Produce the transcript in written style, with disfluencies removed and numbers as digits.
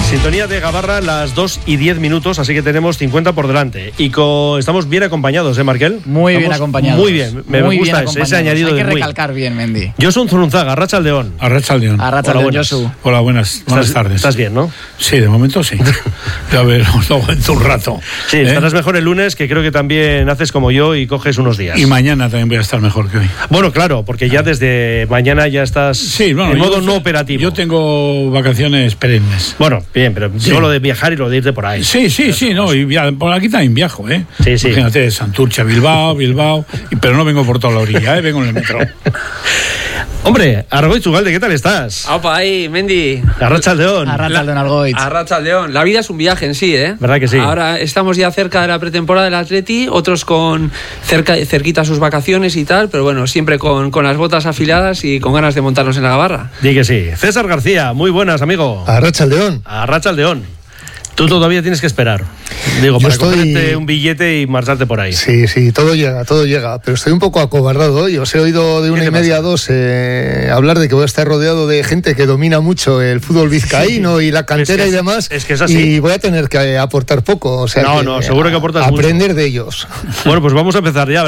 Sintonía de Gabarra, las 2:10, así que tenemos 50 por delante. Y estamos bien acompañados, Markel. Muy bien acompañados. Muy bien, me gusta ese añadido. Hay que recalcar bien, Mendy. Josu Zurunzaga, Arratsaldeon. Arratsaldeon. Arratsaldeon, Josu. Hola, buenas tardes. ¿Estás bien, no? Sí, de momento sí. Ya veremos dentro un rato. Sí, estarás mejor el lunes, que creo que también haces como yo y coges unos días. Y mañana también voy a estar mejor que hoy. Bueno, claro, porque ya desde mañana ya estás en modo no operativo. Yo tengo vacaciones perennes. Bueno, bien, pero digo lo de viajar y lo de irte por ahí. Sí, no, y por aquí también viajo, ¿eh? Sí. Imagínate, Santurce, Bilbao, pero no vengo por toda la orilla, vengo en el metro. Hombre, Argoitz Ugalde, ¿qué tal estás? ¡Aupa ahí, Mendy! Arratsaldeon. Arratsaldeon, Argoitz. Arratsaldeon. La vida es un viaje en sí, ¿eh? ¿Verdad que sí? Ahora estamos ya cerca de la pretemporada del Atleti, otros con cerquita sus vacaciones y tal, pero bueno, siempre con las botas afiladas y con ganas de montarnos en la Gabarra. Di que sí. César García, muy buenas, amigo. Arratsaldeon. Arratsaldeon. Tú todavía tienes que esperar. Digo, para cogerte un billete y marcharte por ahí. Sí, todo llega. Pero estoy un poco acobardado hoy. Os he oído de 1:30 a 2 hablar de que voy a estar rodeado de gente que domina mucho el fútbol vizcaíno y la cantera y demás. Es que es así. Y voy a tener que aportar poco. O sea, no, seguro que aportas mucho. Aprender de ellos. Bueno, pues vamos a empezar ya.